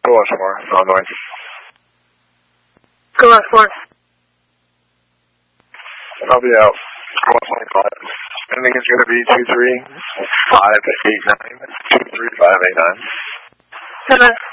Go Westmore, Illinois. Go Westmore. I'll be out. Go Westmore 5. Ending is going to be 23589. 23589. 7.